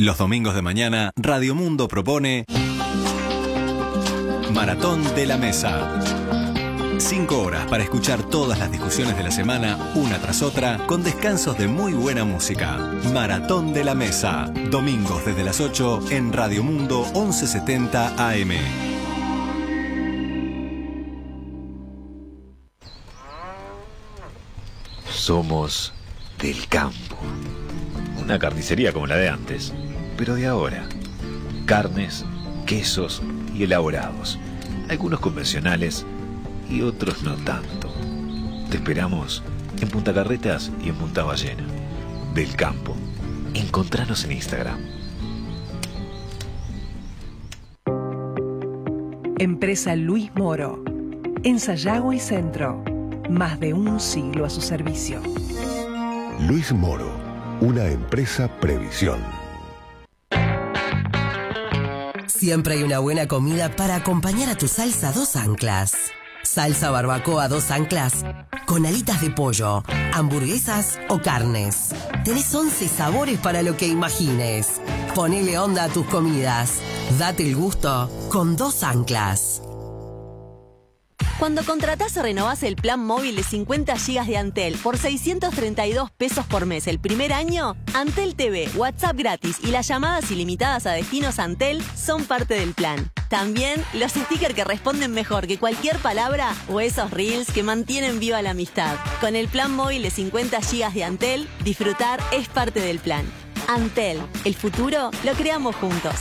Los domingos de mañana, Radio Mundo propone Maratón de la Mesa. 5 horas para escuchar todas las discusiones de la semana, una tras otra, con descansos de muy buena música. Maratón de la Mesa. Domingos desde las 8 en Radio Mundo 1170 AM. Somos del campo. Una carnicería como la de antes, pero de ahora. Carnes, quesos y elaborados. Algunos convencionales y otros no tanto. Te esperamos en Punta Carretas y en Punta Ballena. Del campo. Encontranos en Instagram. Empresa Luis Moro. En Sayago y Centro. Más de un siglo a su servicio. Luis Moro, una empresa Previsión. Siempre hay una buena comida para acompañar a tu salsa 2 anclas. Salsa barbacoa 2 anclas, con alitas de pollo, hamburguesas o carnes. Tenés 11 sabores para lo que imagines. Ponele onda a tus comidas. Date el gusto con 2 anclas. Cuando contratás o renovás el plan móvil de 50 GB de Antel por 632 pesos por mes el primer año, Antel TV, WhatsApp gratis y las llamadas ilimitadas a destinos Antel son parte del plan. También los stickers que responden mejor que cualquier palabra o esos reels que mantienen viva la amistad. Con el plan móvil de 50 GB de Antel, disfrutar es parte del plan. Antel, el futuro lo creamos juntos.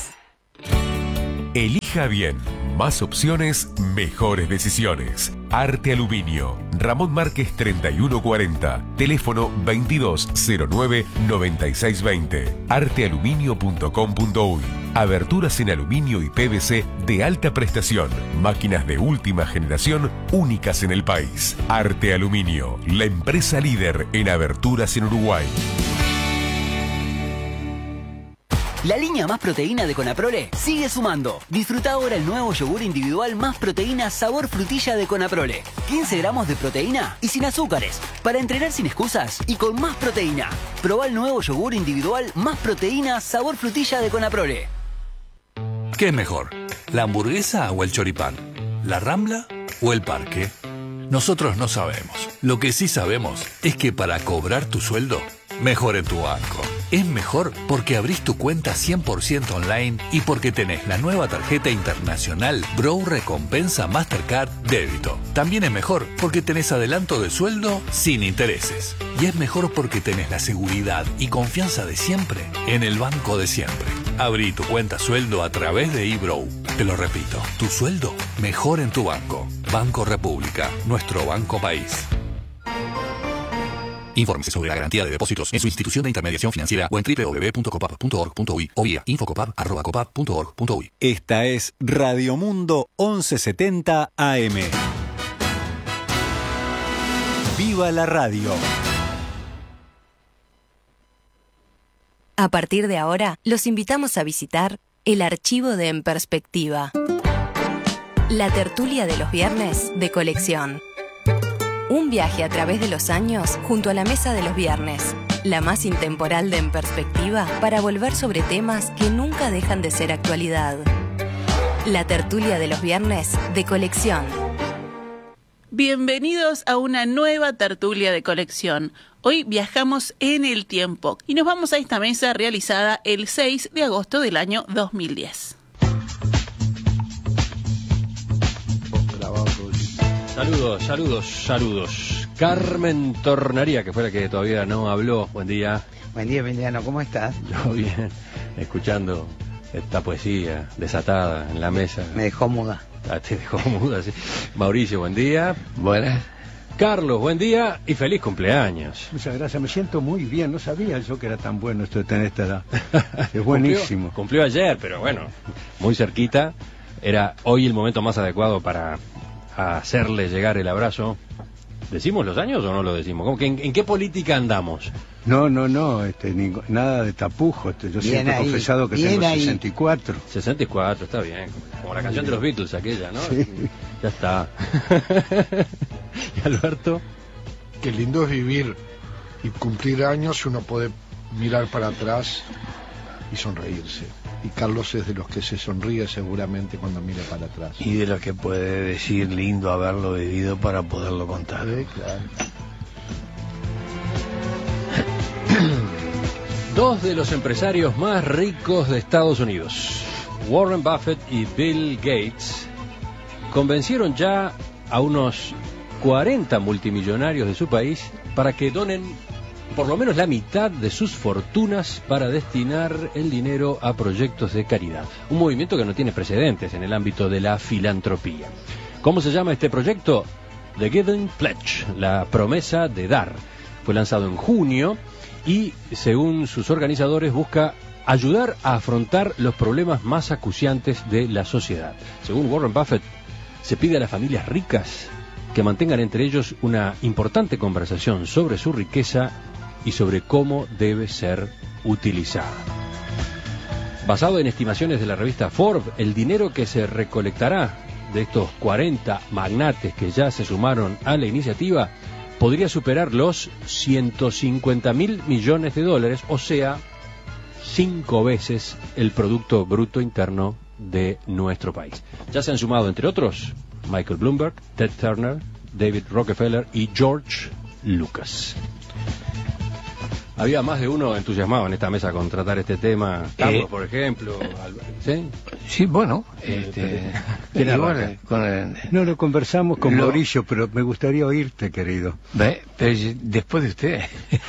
Elija bien. Más opciones, mejores decisiones. Arte Aluminio. Ramón Márquez 3140. Teléfono 2209-9620. Artealuminio.com.uy. Aberturas en aluminio y PVC de alta prestación. Máquinas de última generación únicas en el país. Arte Aluminio. La empresa líder en aberturas en Uruguay. La línea Más Proteína de Conaprole sigue sumando. Disfruta ahora el nuevo yogur individual Más Proteína sabor frutilla de Conaprole. 15 gramos de proteína y sin azúcares. Para entrenar sin excusas y con más proteína. Probá el nuevo yogur individual Más Proteína sabor frutilla de Conaprole. ¿Qué es mejor? ¿La hamburguesa o el choripán? ¿La Rambla o el parque? Nosotros no sabemos. Lo que sí sabemos es que para cobrar tu sueldo, mejor en tu banco. Es mejor porque abrís tu cuenta 100% online y porque tenés la nueva tarjeta internacional Bro Recompensa Mastercard Débito. También es mejor porque tenés adelanto de sueldo sin intereses. Y es mejor porque tenés la seguridad y confianza de siempre en el banco de siempre. Abrí tu cuenta sueldo a través de eBrow. Te lo repito, tu sueldo mejor en tu banco. Banco República, nuestro banco país. Infórmese sobre la garantía de depósitos en su institución de intermediación financiera o en www.copap.org.uy o vía infocopap@copap.org.uy. Esta es Radio Mundo 1170 AM. ¡Viva la radio! A partir de ahora, los invitamos a visitar el archivo de En Perspectiva. La tertulia de los viernes de colección. Un viaje a través de los años junto a la mesa de los viernes. La más intemporal de En Perspectiva para volver sobre temas que nunca dejan de ser actualidad. La tertulia de los viernes de colección. Bienvenidos a una nueva tertulia de colección. Hoy viajamos en el tiempo y nos vamos a esta mesa realizada el 6 de agosto del año 2010. Saludos. Carmen Tornaría, que fue la que todavía no habló. Buen día. Buen día, Emiliano. ¿Cómo estás? Yo bien, escuchando esta poesía desatada en la mesa. Me dejó muda. Te dejó muda, sí. Mauricio, buen día. Buenas. Carlos, buen día y feliz cumpleaños. Muchas gracias, me siento muy bien. No sabía yo que era tan bueno esto de tener esta edad. Es buenísimo. Cumplió ayer, pero bueno, muy cerquita. Era hoy el momento más adecuado para hacerle llegar el abrazo. ¿Decimos los años o no lo decimos? ¿Cómo que en qué política andamos? No, nada de tapujos. Yo siempre he confesado que tengo 64. 64, está bien. Como la canción de los Beatles, aquella, ¿no? Sí. Ya está. ¿Y Alberto? Qué lindo es vivir y cumplir años. Uno puede mirar para atrás y sonreírse. Y Carlos es de los que se sonríe seguramente cuando mira para atrás. Y de los que puede decir lindo haberlo vivido para poderlo contar. Claro. Dos de los empresarios más ricos de Estados Unidos, Warren Buffett y Bill Gates, convencieron ya a unos 40 multimillonarios de su país para que donen por lo menos la mitad de sus fortunas para destinar el dinero a proyectos de caridad. Un movimiento que no tiene precedentes en el ámbito de la filantropía. ¿Cómo se llama este proyecto? The Giving Pledge, la promesa de dar. Fue lanzado en junio y, según sus organizadores, busca ayudar a afrontar los problemas más acuciantes de la sociedad. Según Warren Buffett, se pide a las familias ricas que mantengan entre ellos una importante conversación sobre su riqueza y sobre cómo debe ser utilizada. Basado en estimaciones de la revista Forbes, el dinero que se recolectará de estos 40 magnates que ya se sumaron a la iniciativa podría superar los 150.000 millones de dólares, o sea, 5 veces el Producto Bruto Interno de nuestro país. Ya se han sumado, entre otros, Michael Bloomberg, Ted Turner, David Rockefeller y George Lucas. Había más de uno entusiasmado en esta mesa con tratar este tema. Carlos, por ejemplo. ¿Sí? Sí, bueno. No lo conversamos con Mauricio, pero me gustaría oírte, querido. Pero después de usted.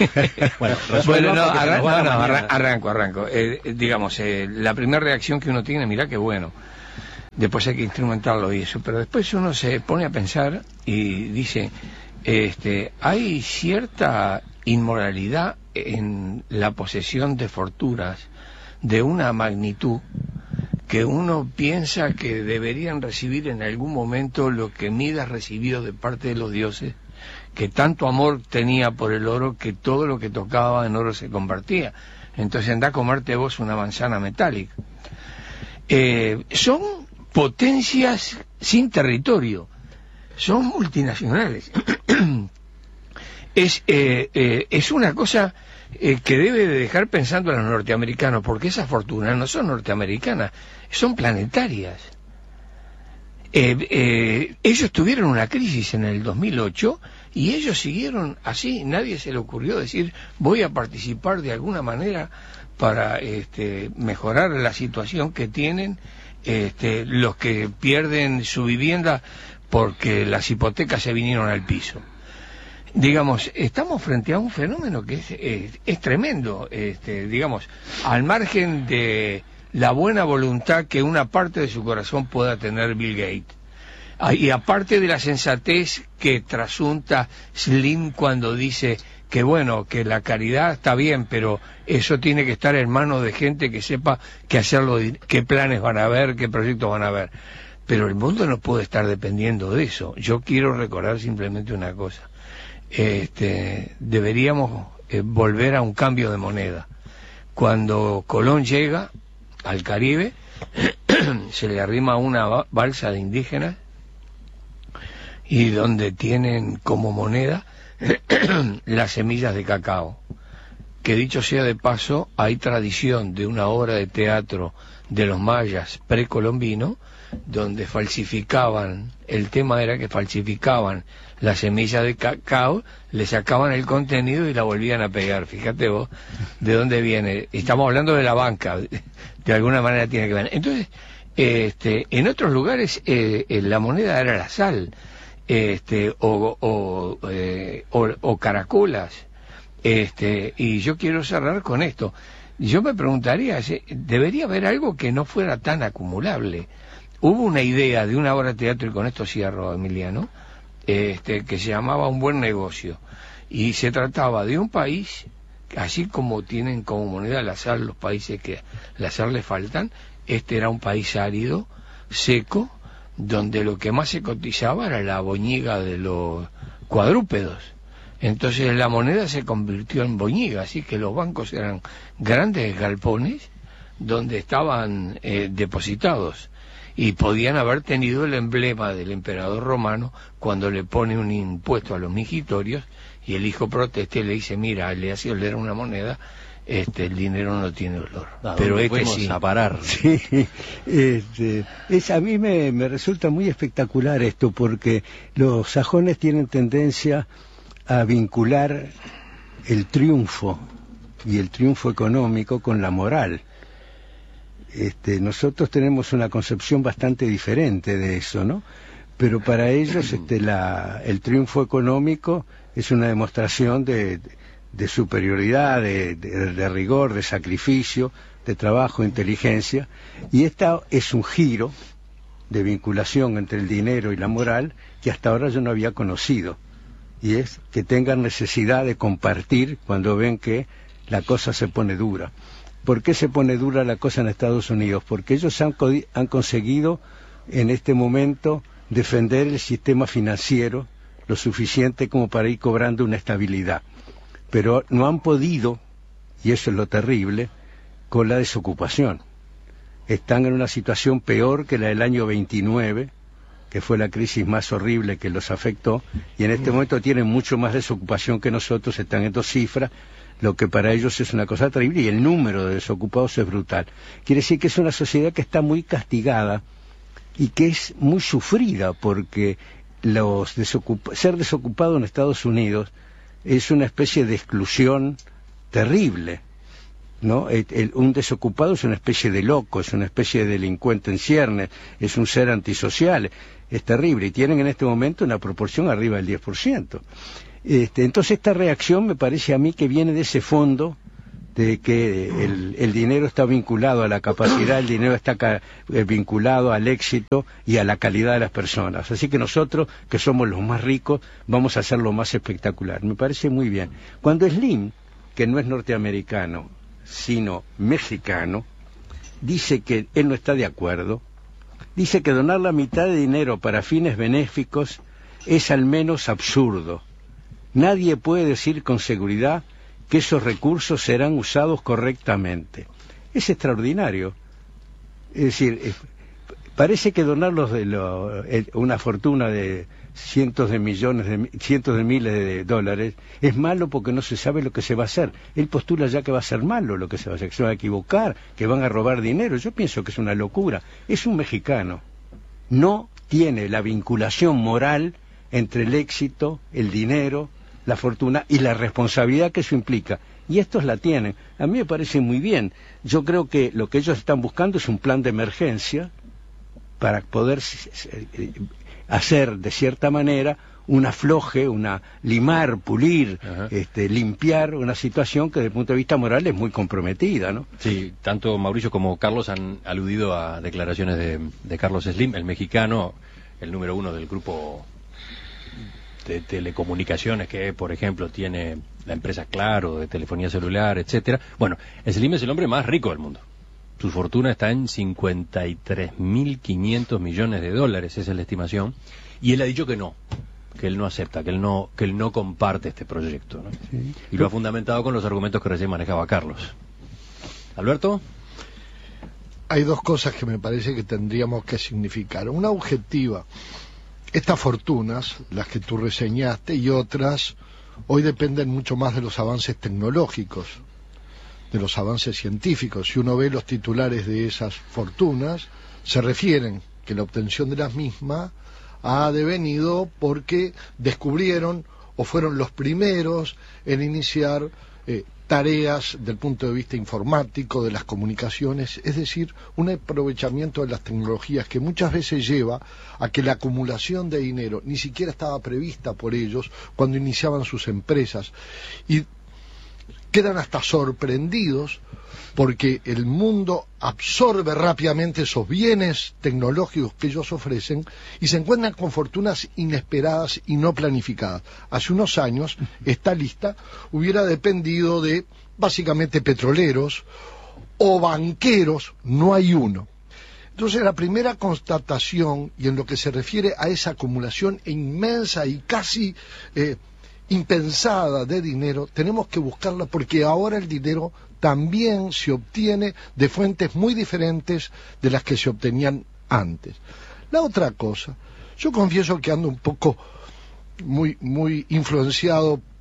Arranco. Digamos, la primera reacción que uno tiene, mira qué bueno. Después hay que instrumentarlo y eso. Pero después uno se pone a pensar y dice, hay cierta inmoralidad en la posesión de fortunas de una magnitud que uno piensa que deberían recibir en algún momento lo que Midas recibió de parte de los dioses, que tanto amor tenía por el oro que todo lo que tocaba en oro se convertía. Entonces anda a comerte vos una manzana metálica. Son potencias sin territorio, son multinacionales. Es una cosa que debe de dejar pensando a los norteamericanos, porque esas fortunas no son norteamericanas, son planetarias. Ellos tuvieron una crisis en el 2008 y ellos siguieron así. Nadie se le ocurrió decir voy a participar de alguna manera para mejorar la situación que tienen los que pierden su vivienda porque las hipotecas se vinieron al piso. Digamos, estamos frente a un fenómeno que es tremendo, digamos, al margen de la buena voluntad que una parte de su corazón pueda tener Bill Gates, y aparte de la sensatez que trasunta Slim cuando dice que bueno, que la caridad está bien, pero eso tiene que estar en manos de gente que sepa qué hacerlo, qué planes van a haber, qué proyectos van a haber. Pero el mundo no puede estar dependiendo de eso. Yo quiero recordar simplemente una cosa. Deberíamos volver a un cambio de moneda. Cuando Colón llega al Caribe, se le arrima una balsa de indígenas y donde tienen como moneda las semillas de cacao, que dicho sea de paso, hay tradición de una obra de teatro de los mayas precolombinos donde falsificaban, el tema era que falsificaban la semilla de cacao, le sacaban el contenido y la volvían a pegar. Fíjate vos de dónde viene. Estamos hablando de la banca, de alguna manera tiene que ver. Entonces, en otros lugares la moneda era la sal, o caracolas. Y yo quiero cerrar con esto. Yo me preguntaría, debería haber algo que no fuera tan acumulable. Hubo una idea de una obra de teatro, y con esto cierro, Emiliano, que se llamaba Un buen negocio, y se trataba de un país, así como tienen como moneda la sal los países que la sal le faltan, era un país árido, seco, donde lo que más se cotizaba era la boñiga de los cuadrúpedos. Entonces la moneda se convirtió en boñiga, así que los bancos eran grandes galpones donde estaban depositados, y podían haber tenido el emblema del emperador romano cuando le pone un impuesto a los mingitorios y el hijo protesta y le dice, mira, le hace oler una moneda, el dinero no tiene olor. Pero sí. A parar. Sí, a mí me resulta muy espectacular esto, porque los sajones tienen tendencia a vincular el triunfo y el triunfo económico con la moral. Nosotros tenemos una concepción bastante diferente de eso, ¿no? Pero para ellos el triunfo económico es una demostración de superioridad, de rigor, de sacrificio, de trabajo, inteligencia, y esta es un giro de vinculación entre el dinero y la moral que hasta ahora yo no había conocido, y es que tengan necesidad de compartir cuando ven que la cosa se pone dura. ¿Por qué se pone dura la cosa en Estados Unidos? Porque ellos han conseguido en este momento defender el sistema financiero lo suficiente como para ir cobrando una estabilidad, pero no han podido, y eso es lo terrible, con la desocupación. Están en una situación peor que la del año 29, que fue la crisis más horrible que los afectó, y en este momento tienen mucho más desocupación que nosotros, están en 2 cifras, lo que para ellos es una cosa terrible, y el número de desocupados es brutal. Quiere decir que es una sociedad que está muy castigada y que es muy sufrida, porque ser desocupado en Estados Unidos es una especie de exclusión terrible, ¿no? Un desocupado es una especie de loco, es una especie de delincuente en ciernes, es un ser antisocial, es terrible, y tienen en este momento una proporción arriba del 10%. Entonces esta reacción me parece a mí que viene de ese fondo de que el dinero está vinculado a la capacidad, el dinero está vinculado al éxito y a la calidad de las personas. Así que nosotros, que somos los más ricos, vamos a hacer lo más espectacular. Me parece muy bien. Cuando Slim, que no es norteamericano, sino mexicano, dice que él no está de acuerdo, dice que donar la mitad de dinero para fines benéficos es al menos absurdo. Nadie puede decir con seguridad que esos recursos serán usados correctamente. Es extraordinario. Es decir, parece que donar una fortuna de cientos de miles de dólares es malo porque no se sabe lo que se va a hacer. Él postula ya que va a ser malo lo que se va a hacer, que se van a equivocar, que van a robar dinero. Yo pienso que es una locura. Es un mexicano. No tiene la vinculación moral entre el éxito, el dinero, la fortuna y la responsabilidad que eso implica, y estos la tienen. A mí me parece muy bien. Yo creo que lo que ellos están buscando es un plan de emergencia para poder hacer de cierta manera un afloje, limar, pulir, limpiar una situación que desde el punto de vista moral es muy comprometida, ¿no? Sí, tanto Mauricio como Carlos han aludido a declaraciones de Carlos Slim, el mexicano, el número 1 del grupo de telecomunicaciones que, por ejemplo, tiene la empresa Claro, de telefonía celular, etcétera. Bueno, Slim es el hombre más rico del mundo. Su fortuna está en 53.500 millones de dólares, esa es la estimación. Y él ha dicho que no, que él no acepta, que él no comparte este proyecto, ¿no? Sí. Y lo ha fundamentado con los argumentos que recién manejaba Carlos. ¿Alberto? Hay 2 cosas que me parece que tendríamos que significar. Una objetiva. Estas fortunas, las que tú reseñaste, y otras, hoy dependen mucho más de los avances tecnológicos, de los avances científicos. Si uno ve los titulares de esas fortunas, se refieren que la obtención de las mismas ha devenido porque descubrieron o fueron los primeros en iniciar tareas del punto de vista informático, de las comunicaciones, es decir, un aprovechamiento de las tecnologías que muchas veces lleva a que la acumulación de dinero ni siquiera estaba prevista por ellos cuando iniciaban sus empresas, y quedan hasta sorprendidos porque el mundo absorbe rápidamente esos bienes tecnológicos que ellos ofrecen y se encuentran con fortunas inesperadas y no planificadas. Hace unos años esta lista hubiera dependido de básicamente petroleros o banqueros, no hay uno. Entonces la primera constatación, y en lo que se refiere a esa acumulación inmensa y casi impensada de dinero, tenemos que buscarla porque ahora el dinero también se obtiene de fuentes muy diferentes de las que se obtenían antes. La otra cosa, yo confieso que ando un poco muy influenciado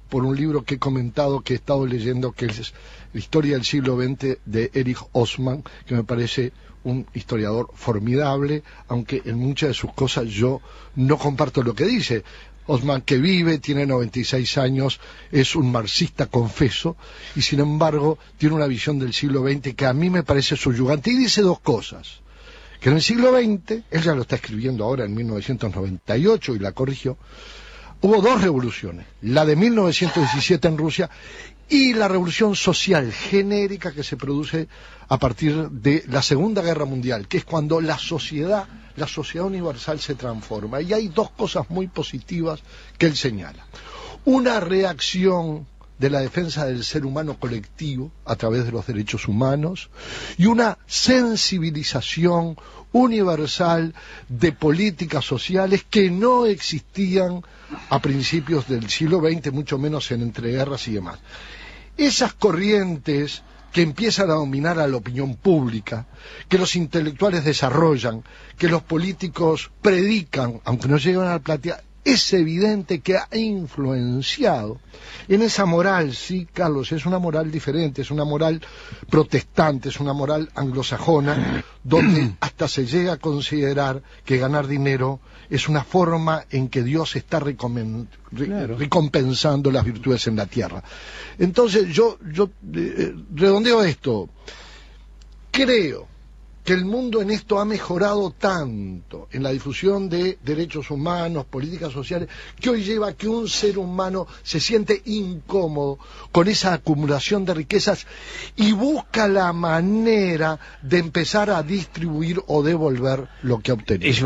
por un libro que he comentado, que he estado leyendo, que es La historia del siglo XX de Erich Osman, que me parece un historiador formidable, aunque en muchas de sus cosas yo no comparto lo que dice. Osman, que vive, tiene 96 años, es un marxista confeso, y sin embargo tiene una visión del siglo XX que a mí me parece subyugante, y dice dos cosas: que en el siglo XX, él ya lo está escribiendo ahora en 1998 y la corrigió, hubo dos revoluciones, la de 1917 en Rusia y la revolución social genérica que se produce a partir de la Segunda Guerra Mundial, que es cuando la sociedad universal se transforma. Y hay dos cosas muy positivas que él señala: una reacción de la defensa del ser humano colectivo a través de los derechos humanos, y una sensibilización universal de políticas sociales que no existían a principios del siglo XX, mucho menos en entreguerras y demás. Esas corrientes que empiezan a dominar a la opinión pública, que los intelectuales desarrollan, que los políticos predican, aunque no llegan a la platea, es evidente que ha influenciado en esa moral. Sí, Carlos, es una moral diferente, es una moral protestante, es una moral anglosajona, donde hasta se llega a considerar que ganar dinero es una forma en que Dios está recompensando las virtudes en la tierra. Entonces yo redondeo esto. Creo que el mundo en esto ha mejorado tanto en la difusión de derechos humanos, políticas sociales, que hoy lleva a que un ser humano se siente incómodo con esa acumulación de riquezas y busca la manera de empezar a distribuir o devolver lo que ha obtenido.